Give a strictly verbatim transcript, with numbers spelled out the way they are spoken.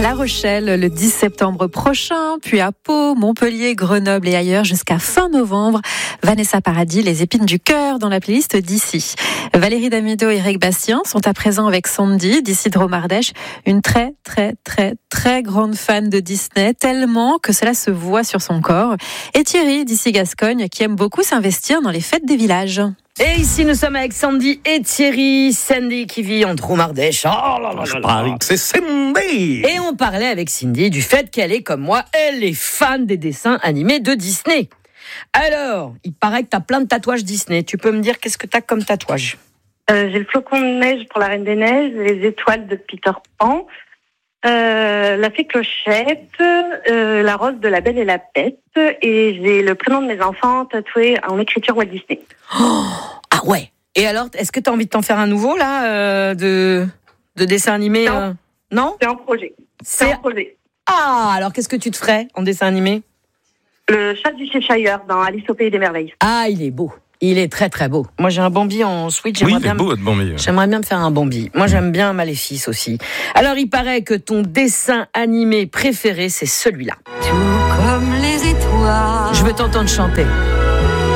La Rochelle le dix septembre prochain, puis à Pau, Montpellier, Grenoble et ailleurs jusqu'à fin novembre. Vanessa Paradis, les épines du cœur dans la playlist d'ici. Valérie Damido et Eric Bastien sont à présent avec Sandy d'ici Dromardèche, une très très très très grande fan de Disney, tellement que cela se voit sur son corps. Et Thierry d'ici Gascogne qui aime beaucoup s'investir dans les fêtes des villages. Et ici, nous sommes avec Sandy et Thierry. Sandy qui vit en Dromardèche. Oh là là là là. C'est Sandy. Et on parlait avec Cindy du fait qu'elle est, comme moi, elle est fan des dessins animés de Disney. Alors, il paraît que tu as plein de tatouages Disney. Tu peux me dire qu'est-ce que tu as comme tatouage ? euh, J'ai le flocon de neige pour la Reine des Neiges, les étoiles de Peter Pan, euh, la fée Clochette, euh, la rose de la Belle et la Bête, et j'ai le prénom de mes enfants tatoué en écriture Walt Disney. Oh, ah ouais. Et alors, est-ce que tu as envie de t'en faire un nouveau, là, euh, de, de dessin animé Non. euh... Non ? C'est un projet. C'est, C'est un projet. Ah, alors qu'est-ce que tu te ferais en dessin animé ? Le chat du Cheshire dans Alice au Pays des Merveilles. Ah, il est beau. Il est très très beau. Moi, j'ai un Bambi en Switch. Oui, J'aimerais il est bien beau, votre Bambi. J'aimerais bien me faire un Bambi. Moi, j'aime bien Maléfice aussi. Alors, il paraît que ton dessin animé préféré, c'est celui-là. Tout comme les étoiles. Je veux t'entendre chanter.